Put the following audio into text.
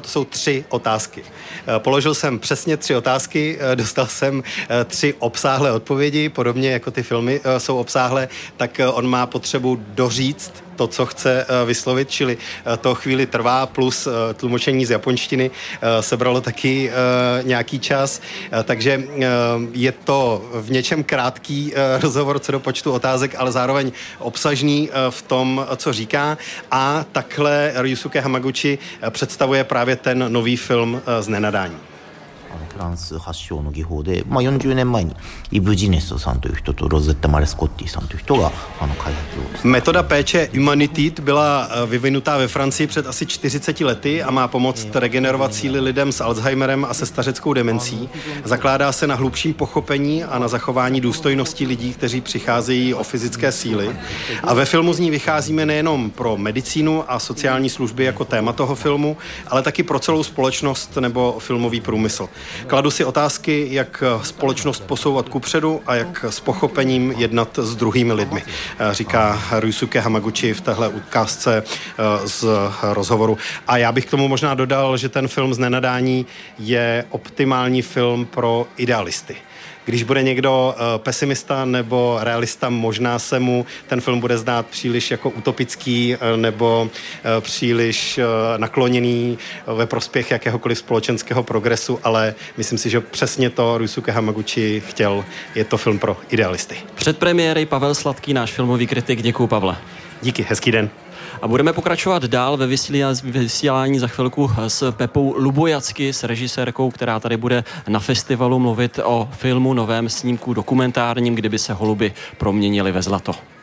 to jsou 3 otázky. Položil jsem přesně 3 otázky, dostal jsem 3 obsáhlé odpovědi, podobně jako ty filmy jsou obsáhlé, tak on má potřebu doříct to, co chce vyslovit, čili to chvíli trvá, plus tlumočení z japonštiny sebralo taky nějaký čas, takže je to v něčem krátký rozhovor co do počtu otázek, ale zároveň obsažný v tom, co říká, a takhle Ryusuke Hamaguchi představuje právě ten nový film Z nenadání. フランス発祥の技法で、40年前にイブ・ジネストさんという人とロゼッタ・マレスコッティさんという人が開発をして。 Metoda péče Humanityd byla vyvinutá ve Francii před asi 40 lety a má pomoct regenerovat síly lidem s Alzheimerem a se stařeckou demencí. Zakládá se na hlubším pochopení a na zachování důstojnosti lidí, kteří přicházejí o fyzické síly. A ve filmu z ní vycházíme nejenom pro medicínu a sociální služby jako téma toho filmu, ale taky pro celou společnost nebo filmový průmysl. Kladu si otázky, jak společnost posouvat kupředu a jak s pochopením jednat s druhými lidmi, říká Ryusuke Hamaguchi v téhle ukázce z rozhovoru. A já bych k tomu možná dodal, že ten film Z nenadání je optimální film pro idealisty. Když bude někdo pesimista nebo realista, možná se mu ten film bude zdát příliš jako utopický nebo příliš nakloněný ve prospěch jakéhokoliv společenského progresu, ale myslím si, že přesně to Ryusuke Hamaguchi chtěl. Je to film pro idealisty. Před premiéry Pavel Sladký, náš filmový kritik. Děkuju, Pavle. Díky, hezký den. A budeme pokračovat dál ve vysílání za chvilku s Pepou Lubojacky, s režisérkou, která tady bude na festivalu mluvit o filmu, novém snímku dokumentárním, Kdyby se holuby proměnily ve zlato.